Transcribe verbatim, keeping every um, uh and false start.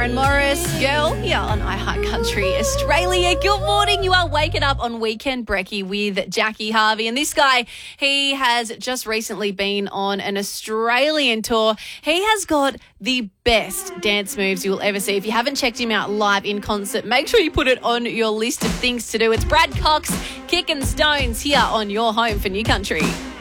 Maren Morris, Girl, here on iHeartCountry Australia. Good morning. You are waking up on Weekend Brekkie with Jackie Harvey. And this guy, he has just recently been on an Australian tour. He has got the best dance moves you will ever see. If you haven't checked him out live in concert, make sure you put it on your list of things to do. It's Brad Cox, Kickin' Stones, here on your home for New Country.